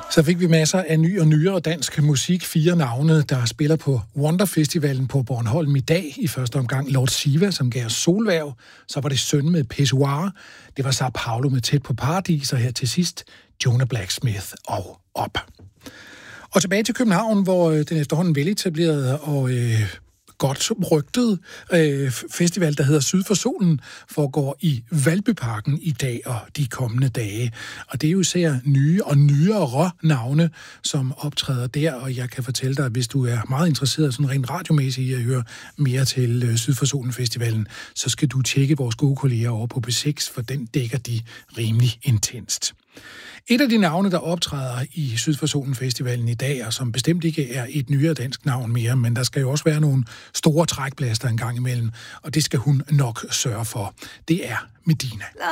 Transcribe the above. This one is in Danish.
Så fik vi masser af ny og nyere dansk musik. 4 navne, der spiller på Wonderfestivalen på Bornholm i dag. I første omgang Lord Siva, som gav os Solværv. Så var det Søn med Pissoir. Det var Sao Paulo med Tæt på Paradis. Og her til sidst Jonah Blacksmith og Op. Og tilbage til København, hvor den efterhånden veletablerede og godt rygtet festival, der hedder Syd for Solen, foregår i Valbyparken i dag og de kommende dage. Og det er jo især nye og nyere navne, som optræder der, og jeg kan fortælle dig, at hvis du er meget interesseret sådan rent radiomæssigt i at høre mere til Syd for Solen Festivalen, så skal du tjekke vores gode kolleger over på B6, for den dækker de rimelig intenst. Et af de navne, der optræder i Syd for Solen Festivalen i dag, og som bestemt ikke er et nyere dansk navn mere, men der skal jo også være nogle store trækplaster en gang imellem, og det skal hun nok sørge for. Det er Medina.